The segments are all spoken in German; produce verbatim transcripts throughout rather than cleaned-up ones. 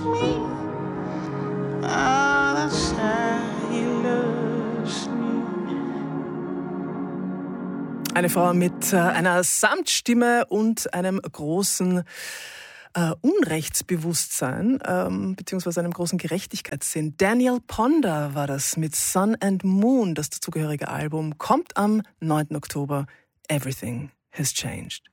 Eine Frau mit äh, einer Samtstimme und einem großen äh, Unrechtsbewusstsein, ähm, beziehungsweise einem großen Gerechtigkeitssinn. Daniel Ponder war das mit Sun and Moon. Das dazugehörige Album kommt am neunten Oktober. Everything has changed.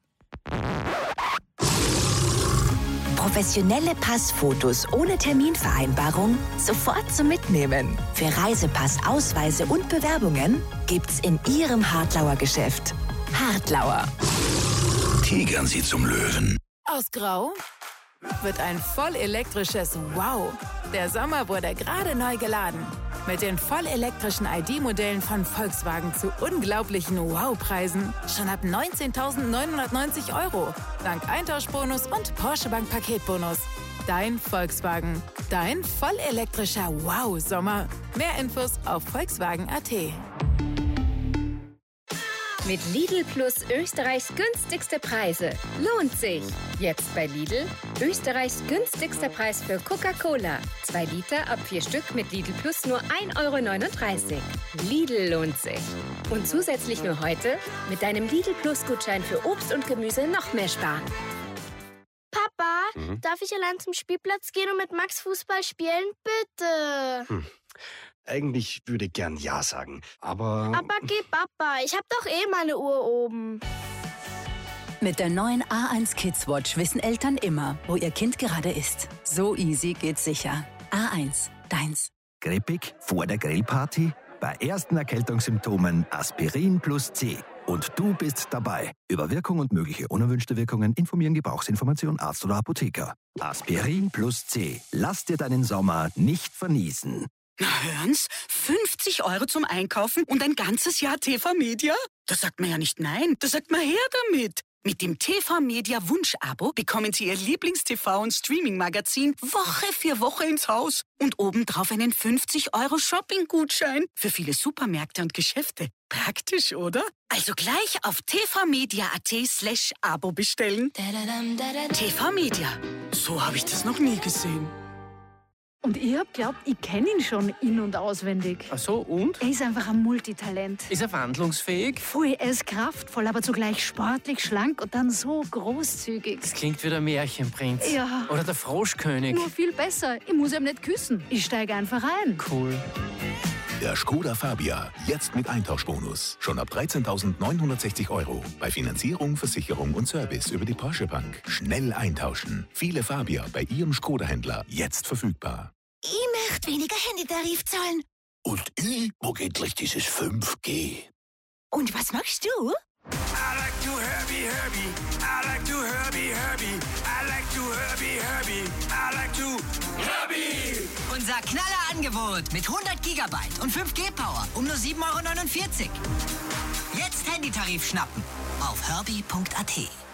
Professionelle Passfotos ohne Terminvereinbarung sofort zum Mitnehmen. Für Reisepass, Ausweise und Bewerbungen gibt's in Ihrem Hartlauer Geschäft. Hartlauer. Tigern Sie zum Löwen. Aus Grau wird ein vollelektrisches Wow. Der Sommer wurde gerade neu geladen. Mit den vollelektrischen I D-Modellen von Volkswagen zu unglaublichen Wow-Preisen. Schon ab neunzehntausendneunhundertneunzig Euro. Dank Eintauschbonus und Porsche Bank Paketbonus. Dein Volkswagen. Dein vollelektrischer Wow-Sommer. Mehr Infos auf volkswagen punkt a t. Mit Lidl Plus Österreichs günstigste Preise. Lohnt sich. Jetzt bei Lidl Österreichs günstigster Preis für Coca-Cola. Zwei Liter ab vier Stück mit Lidl Plus nur ein Euro neununddreißig. Lidl lohnt sich. Und zusätzlich nur heute mit deinem Lidl Plus Gutschein für Obst und Gemüse noch mehr sparen. Papa, Mhm. darf ich allein zum Spielplatz gehen und mit Max Fußball spielen? Bitte. Hm. Eigentlich würde ich gern Ja sagen, aber... Aber geh, Papa, ich hab doch eh meine Uhr oben. Mit der neuen A eins Kids Watch wissen Eltern immer, wo ihr Kind gerade ist. So easy geht's sicher. A eins, deins. Grippig vor der Grillparty? Bei ersten Erkältungssymptomen Aspirin plus C. Und du bist dabei. Über Wirkung und mögliche unerwünschte Wirkungen informieren Gebrauchsinformation Arzt oder Apotheker. Aspirin plus C. Lass dir deinen Sommer nicht verniesen. Na hören's, fünfzig Euro zum Einkaufen und ein ganzes Jahr T V Media? Da sagt man ja nicht nein, da sagt man her damit. Mit dem T V Media Wunsch-Abo bekommen Sie Ihr Lieblings-T V- und Streaming-Magazin Woche für Woche ins Haus. Und obendrauf einen fünfzig Euro Shopping-Gutschein für viele Supermärkte und Geschäfte. Praktisch, oder? Also gleich auf tvmedia.at slash Abo bestellen. T V Media. So habe ich das noch nie gesehen. Und ich hab glaubt, ich kenne ihn schon in- und auswendig. Ach so, und? Er ist einfach ein Multitalent. Ist er wandlungsfähig? Voll, er ist kraftvoll, aber zugleich sportlich, schlank und dann so großzügig. Das klingt wie der Märchenprinz. Ja. Oder der Froschkönig. Nur viel besser. Ich muss ihm nicht küssen. Ich steige einfach ein. Cool. Der Skoda Fabia, jetzt mit Eintauschbonus. Schon ab dreizehntausendneunhundertsechzig Euro. Bei Finanzierung, Versicherung und Service über die Porsche Bank. Schnell eintauschen. Viele Fabia bei Ihrem Skoda-Händler jetzt verfügbar. Ich möchte weniger Handytarif zahlen. Und ich, wo geht gleich dieses fünf G? Und was machst du? I like to Herbie, Herbie. I like to Herbie, Herbie. I like to Herbie, Herbie. I like to Herbie. Unser Knallerangebot mit hundert Gigabyte und fünf G Power um nur sieben Euro neunundvierzig. Jetzt Handytarif schnappen auf herbie punkt a t.